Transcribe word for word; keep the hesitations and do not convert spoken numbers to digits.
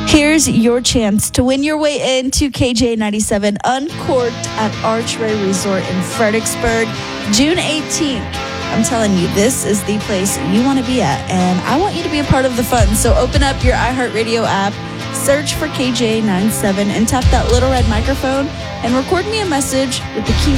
Here's your chance to win your way into K J ninety-seven Uncorked at Archway Resort in Fredericksburg, June eighteenth. I'm telling you, this is the place you want to be at, and I want you to be a part of the fun. So open up your iHeartRadio app, search for K J ninety-seven, and tap that little red microphone and record me a message with the key